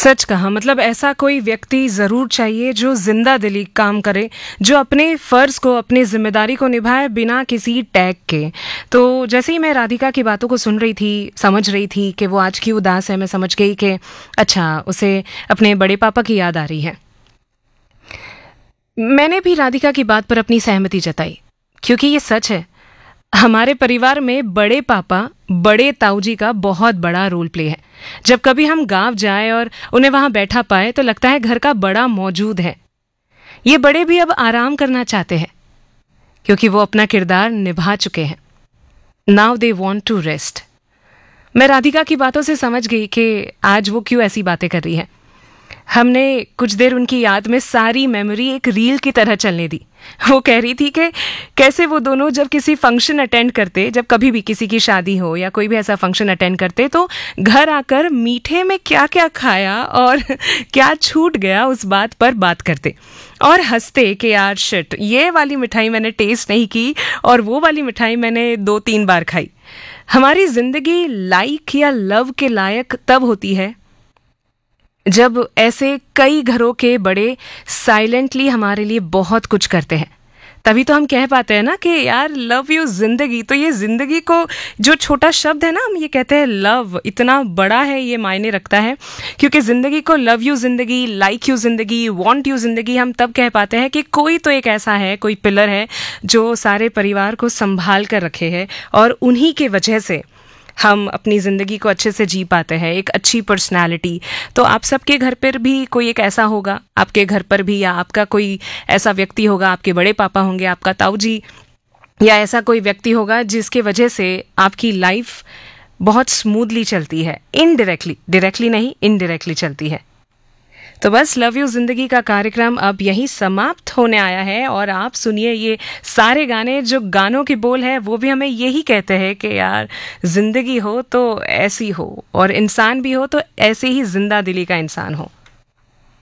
सच कहा, मतलब ऐसा कोई व्यक्ति ज़रूर चाहिए जो जिंदा दिली काम करे, जो अपने फ़र्ज़ को, अपनी जिम्मेदारी को निभाए बिना किसी टैग के। तो जैसे ही मैं राधिका की बातों को सुन रही थी, समझ रही थी कि वो आज क्यों उदास है, मैं समझ गई कि अच्छा, उसे अपने बड़े पापा की याद आ रही है। मैंने भी राधिका की बात पर अपनी सहमति जताई, क्योंकि ये सच है, हमारे परिवार में बड़े पापा, बड़े ताऊजी का बहुत बड़ा रोल प्ले है। जब कभी हम गांव जाए और उन्हें वहां बैठा पाए तो लगता है घर का बड़ा मौजूद है। ये बड़े भी अब आराम करना चाहते हैं, क्योंकि वो अपना किरदार निभा चुके हैं। Now they want to rest. मैं राधिका की बातों से समझ गई कि आज वो क्यों ऐसी बातें कर रही है। हमने कुछ देर उनकी याद में सारी मेमोरी एक रील की तरह चलने दी। वो कह रही थी कि कैसे वो दोनों जब किसी फंक्शन अटेंड करते, जब कभी भी किसी की शादी हो या कोई भी ऐसा फंक्शन अटेंड करते, तो घर आकर मीठे में क्या क्या खाया और क्या छूट गया उस बात पर बात करते और हंसते कि यार शिट, ये वाली मिठाई मैंने टेस्ट नहीं की और वो वाली मिठाई मैंने 2-3 बार खाई। हमारी जिंदगी लाइक या लव के लायक तब होती है जब ऐसे कई घरों के बड़े साइलेंटली हमारे लिए बहुत कुछ करते हैं। तभी तो हम कह पाते हैं ना कि यार लव यू जिंदगी। तो ये जिंदगी को जो छोटा शब्द है ना, हम ये कहते हैं लव, इतना बड़ा है, ये मायने रखता है, क्योंकि जिंदगी को लव यू जिंदगी, लाइक यू जिंदगी, वांट यू जिंदगी हम तब कह पाते हैं कि कोई तो एक ऐसा है, कोई पिलर है जो सारे परिवार को संभाल कर रखे है और उन्हीं के वजह से हम अपनी ज़िंदगी को अच्छे से जी पाते हैं, एक अच्छी पर्सनालिटी। तो आप सबके घर पर भी कोई एक ऐसा होगा, आपके घर पर भी, या आपका कोई ऐसा व्यक्ति होगा, आपके बड़े पापा होंगे, आपका ताऊजी, या ऐसा कोई व्यक्ति होगा जिसके वजह से आपकी लाइफ बहुत स्मूथली चलती है, इनडायरेक्टली, डायरेक्टली नहीं, इनडायरेक्टली चलती है। तो बस लव यू जिंदगी का कार्यक्रम अब यहीं समाप्त होने आया है और आप सुनिए ये सारे गाने। जो गानों के बोल है वो भी हमें यही कहते हैं कि यार जिंदगी हो तो ऐसी हो और इंसान भी हो तो ऐसे ही जिंदा दिली का इंसान हो।